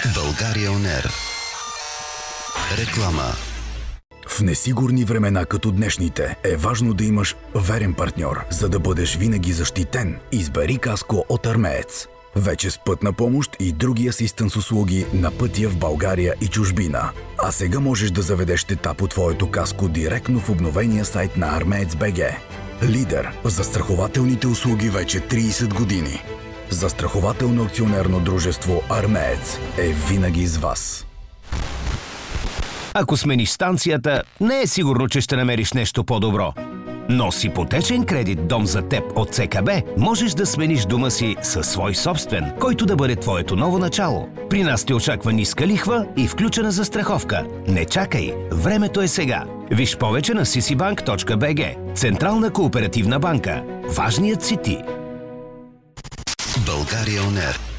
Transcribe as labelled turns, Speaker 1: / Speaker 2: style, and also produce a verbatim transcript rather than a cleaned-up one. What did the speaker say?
Speaker 1: България он ер. Реклама.
Speaker 2: В несигурни времена като днешните е важно да имаш верен партньор, за да бъдеш винаги защитен. Избери Каско от Армеец. Вече с пътна помощ и други асистенс услуги на пътя в България и чужбина. А сега можеш да заведеш щета по твоето Каско директно в обновения сайт на Армеец БГ. Лидер в застрахователните услуги вече трийсет години. Застрахователно акционерно дружество Армеец е винаги с вас.
Speaker 3: Ако смениш станцията, не е сигурно, че ще намериш нещо по-добро. Но с ипотечен кредит «Дом за теб» от ЦКБ можеш да смениш дома си със свой собствен, който да бъде твоето ново начало. При нас те очаква ниска лихва и включена застраховка. Не чакай, времето е сега. Виж повече на си си банк точка би джи. Централна кооперативна банка. Важният си ти.
Speaker 1: България он ер.